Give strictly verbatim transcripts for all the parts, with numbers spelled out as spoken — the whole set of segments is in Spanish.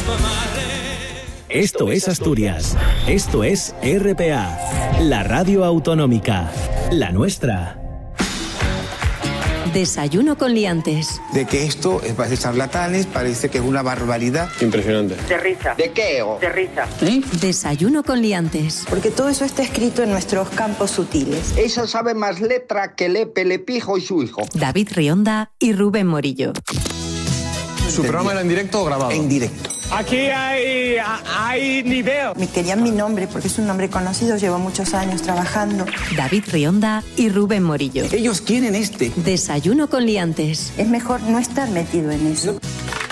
Esto es Asturias. Esto es R P A, la radio autonómica, la nuestra. Desayuno con liantes. De que esto es de charlatanes, parece que es una barbaridad. Impresionante. De risa. ¿De qué? De risa. ¿Eh? Desayuno con liantes. Porque todo eso está escrito en nuestros campos sutiles. Eso sabe más letra que Lepe, Lepijo y su hijo. David Rionda y Rubén Morillo. ¿Su programa era en directo o grabado? En directo. Aquí hay, hay nivel. Me querían mi nombre porque es un nombre conocido, llevo muchos años trabajando. David Rionda y Rubén Morillo. Ellos quieren este. Desayuno con liantes. Es mejor no estar metido en eso.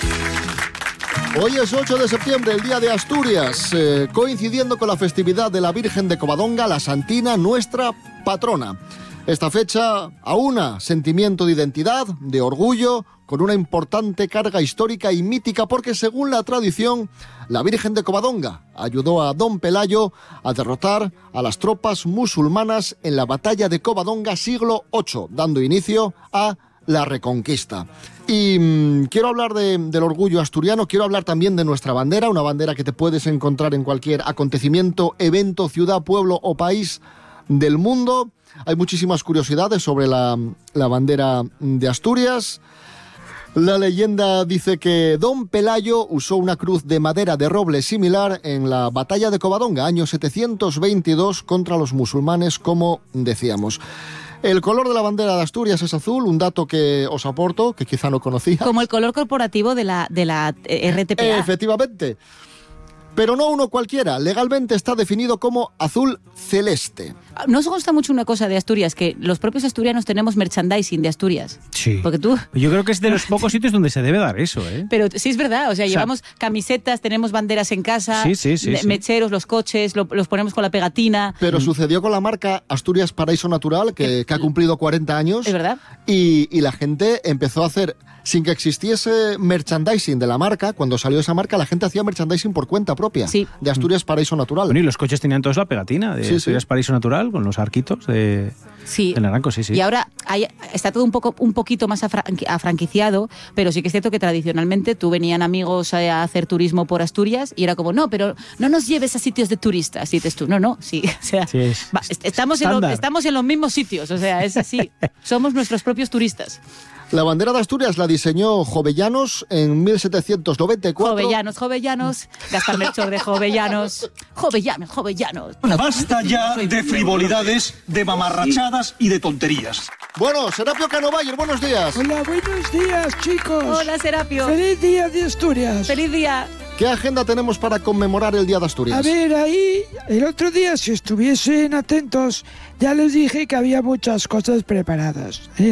Hoy es ocho de septiembre, el Día de Asturias, eh, coincidiendo con la festividad de la Virgen de Covadonga, la Santina, nuestra patrona. Esta fecha aúna sentimiento de identidad, de orgullo, con una importante carga histórica y mítica porque, según la tradición, la Virgen de Covadonga ayudó a Don Pelayo a derrotar a las tropas musulmanas en la batalla de Covadonga siglo octavo, dando inicio a la Reconquista. Y mmm, quiero hablar de, del orgullo asturiano, quiero hablar también de nuestra bandera, una bandera que te puedes encontrar en cualquier acontecimiento, evento, ciudad, pueblo o país del mundo. Hay muchísimas curiosidades sobre la, la bandera de Asturias. La leyenda dice que Don Pelayo usó una cruz de madera de roble similar en la batalla de Covadonga, año setecientos veintidós, contra los musulmanes, como decíamos. El color de la bandera de Asturias es azul, un dato que os aporto, que quizá no conocía. Como el color corporativo de la, de la R T P A. Efectivamente. Pero no uno cualquiera, legalmente está definido como azul celeste. ¿No os gusta mucho una cosa de Asturias? Que los propios asturianos tenemos merchandising de Asturias. Sí. Porque tú... Yo creo que es de los pocos sitios donde se debe dar eso, ¿eh? Pero sí es verdad, o sea, o sea llevamos camisetas, tenemos banderas en casa, sí, sí, sí, me- sí. mecheros, los coches, lo, los ponemos con la pegatina. Pero mm. sucedió con la marca Asturias Paraíso Natural, que, que ha cumplido cuarenta años. Es verdad. Y, y la gente empezó a hacer, sin que existiese merchandising de la marca, cuando salió esa marca, la gente hacía merchandising por cuenta propia. Sí. De Asturias Paraíso Natural. Bueno, y los coches tenían todos la pegatina de Sí, Asturias sí. Paraíso Natural, con los arquitos de, Sí. de naranjo, sí, sí. Y ahora hay, está todo un poco un poquito más afra- afranquiciado, pero sí que es cierto que tradicionalmente tú venían amigos a, a hacer turismo por Asturias y era como, no, pero no nos lleves a sitios de turistas. Y dices tú, no, no, sí. O sea, Sí, es- va, est- estamos, en lo- estándar. estamos en los mismos sitios, o sea, es así. Somos nuestros propios turistas. La bandera de Asturias la diseñó Jovellanos en mil setecientos noventa y cuatro. Jovellanos, Jovellanos, Gaspar Melchor de Jovellanos, Jovellanos, Jovellanos. Basta ya de frivolidades, de mamarrachadas y de tonterías. Bueno, Serapio Canovayer, buenos días. Hola, buenos días, chicos. Hola, Serapio. Feliz día de Asturias. Feliz día. ¿Qué agenda tenemos para conmemorar el Día de Asturias? A ver, ahí, el otro día, si estuviesen atentos, ya les dije que había muchas cosas preparadas, ¿eh?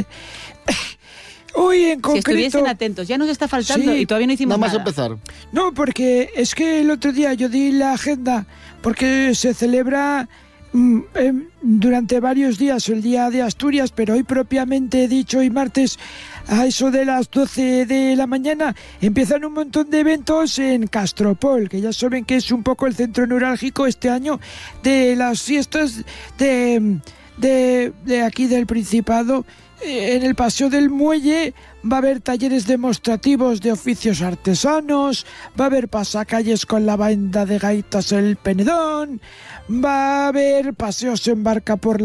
Hoy en Si concreto... estuviesen atentos, ya nos está faltando Sí, y todavía no hicimos Nada más nada. empezar. No, porque es que el otro día yo di la agenda porque se celebra mm, em, durante varios días el Día de Asturias, pero hoy propiamente dicho, hoy martes, a eso de las doce de la mañana, empiezan un montón de eventos en Castropol, que ya saben que es un poco el centro neurálgico este año de las fiestas de, de, de aquí del Principado. En el Paseo del Muelle va a haber talleres demostrativos de oficios artesanos, va a haber pasacalles con la banda de gaitas El Penedón, va a haber paseos en barca por